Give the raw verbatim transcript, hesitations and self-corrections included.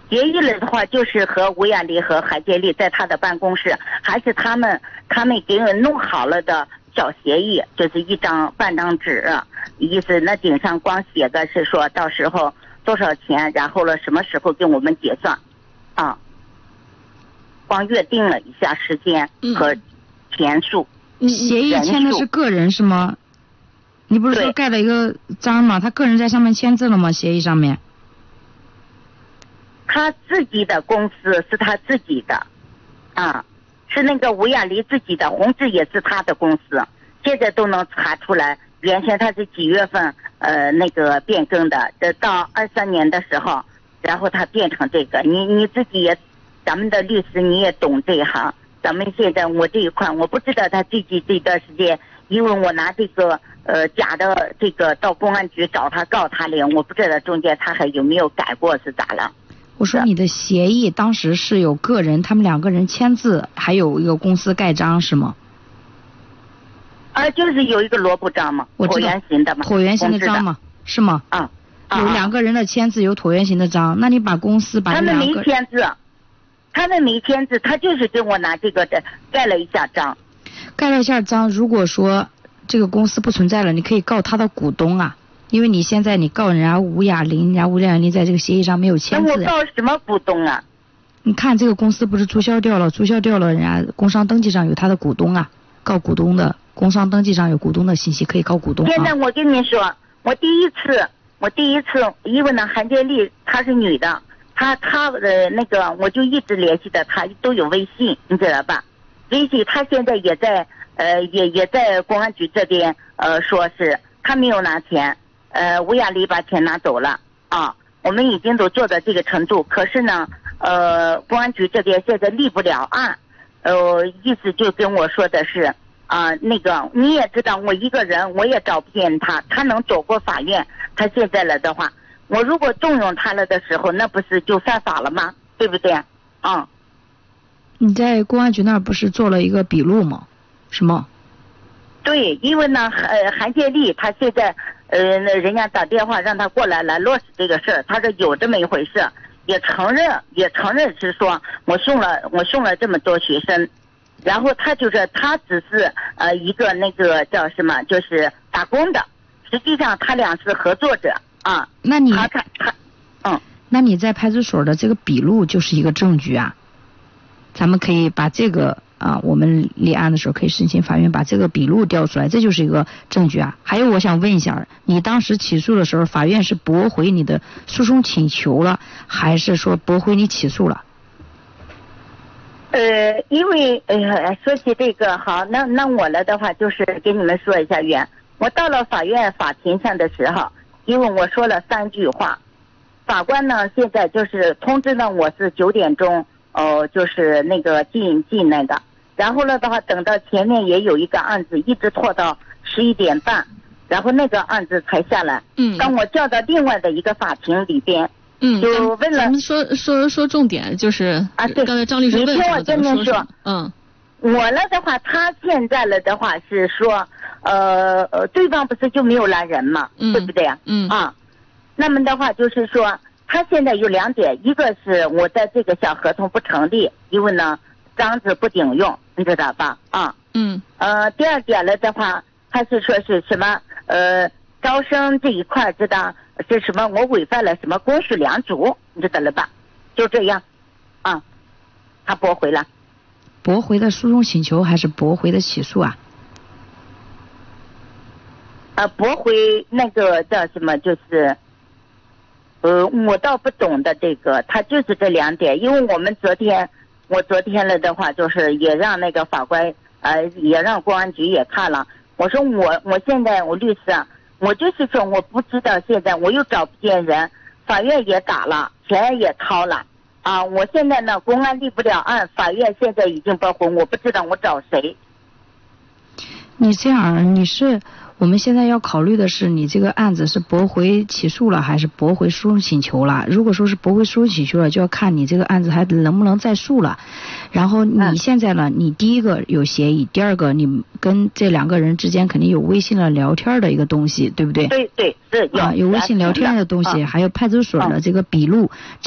协议了的话，就是和吴雅丽和韩建丽在他的办公室，还是他们他们给我弄好了的小协议，就是一张半张纸，意思那顶上光写的是说到时候多少钱，然后了什么时候给我们结算，啊，光约定了一下时间和钱数。 嗯、协议签的是个人是吗？你不是说盖了一个章吗？他个人在上面签字了吗？协议上面？ 他自己的公司是他自己的，啊，是那个吴雅丽自己的，宏志也是他的公司，现在都能查出来，原先他是几月份呃那个变更的，到二三年的时候，然后他变成这个，你你自己也，咱们的律师你也懂这一行，咱们现在我这一块我不知道他最近这段时间，因为我拿这个呃假的这个到公安局找他告他领，我不知道中间他还有没有改过是咋了。 我说你的协议当时是有个人，他们两个人签字，还有一个公司盖章是吗？ 啊，就是有一个萝卜章嘛，椭圆形的嘛， 椭圆形的章嘛，是吗？ 啊， 有两个人的签字，有椭圆形的章。那你把公司把他们没签字，他们没签字，他就是给我拿这个的盖了一下章。 盖了一下章，如果说这个公司不存在了，你可以告他的股东啊。因为你现在你告人家吴雅玲，人家吴雅玲在这个协议上没有签字。 那我告什么股东啊？ 你看这个公司不是注销掉了，注销掉了，人家工商登记上有他的股东啊，告股东的，工商登记上有股东的信息，可以告股东、啊。 现在我跟你说，我第一次，我第一次，因为呢，韩建丽她是女的，她她的那个，我就一直联系的她，都有微信，你知道吧？微信她现在也在呃也也在公安局这边呃说是她没有拿钱。呃，吴雅丽把钱拿走了啊，我们已经都做到这个程度。可是呢，呃，公安局这边现在立不了案，呃，意思就跟我说的是啊、呃，那个你也知道，我一个人我也找不见他，他能走过法院，他现在了的话，我如果纵容他了的时候，那不是就犯法了吗？对不对？啊、嗯， 你在公安局那儿不是做了一个笔录吗？是吗？ 对，因为呢，呃，韩建丽他现在。呃，那人家打电话让他过来来落实这个事儿，他说有这么一回事，也承认也承认是说我送了我送了这么多学生，然后他就是他只是呃一个那个叫什么，就是打工的，实际上他俩是合作者啊。 那你他他他嗯， 那你在派出所的这个笔录就是一个证据啊，咱们可以把这个。啊，我们立案的时候可以申请法院把这个笔录调出来，这就是一个证据啊。还有，我想问一下，你当时起诉的时候，法院是驳回你的诉讼请求了，还是说驳回你起诉了？ 呃，因为呃，说起这个，好，那那我了的话，就是给你们说一下原，我到了法院法庭上的时候，因为我说了三句话，法官呢现在就是通知呢我是九点钟，哦、呃，就是那个进进那个。然后了的话，等到前面也有一个案子，一直拖到十一点半，然后那个案子才下来。 嗯。 当我叫到另外的一个法庭里边， 嗯， 就问了。 咱们说说说重点，就是啊，对， 刚才张律师问你听我跟您说， 嗯， 我了的话，他现在了的话是说，呃呃，对方不是就没有拦人嘛， 嗯、 对不对？ 嗯。 啊，那么的话就是说，他现在有两点，一个是我在这个小合同不成立，因为呢章子不顶用。你知道吧？啊， 嗯， 呃，第二点了的话，他是说是什么？呃，招生这一块知道是什么？我违反了什么公序良俗？你知道了吧？就这样，啊，他驳回了。 驳回的诉讼请求还是驳回的起诉啊？ 呃，驳回那个叫什么？就是，呃，我倒不懂的这个，他就是这两点，因为我们昨天。我昨天了的话，就是也让那个法官，呃，也让公安局也看了。我说我我现在我律师啊，我就是说我不知道现在我又找不见人，法院也打了，钱也掏了，啊，我现在呢公安立不了案，法院现在已经驳回，我不知道我找谁。 你这样，你是我们现在要考虑的是，你这个案子是驳回起诉了，还是驳回诉讼请求了？如果说是驳回诉讼请求了，就要看你这个案子还能不能再诉了。然后你现在呢，你第一个有协议，第二个你跟这两个人之间肯定有微信的聊天的一个东西，对不对？ 对对是有啊，有微信聊天的东西，还有派出所的这个笔录。